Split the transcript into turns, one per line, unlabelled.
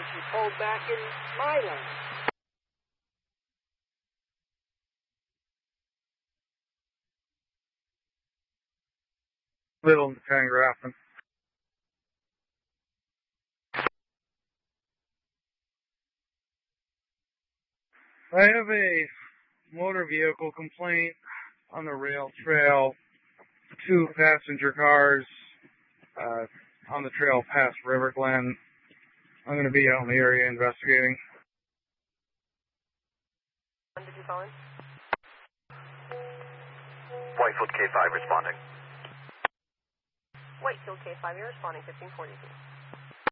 She pulled back in my lane.
Little Tangraffin. I have a motor vehicle complaint on the rail trail. 2 passenger cars on the trail past River Glen. I'm going to be out in the area investigating.
When did you call in?
Whitefield K5 responding.
Whitefield K5, you're responding 1542.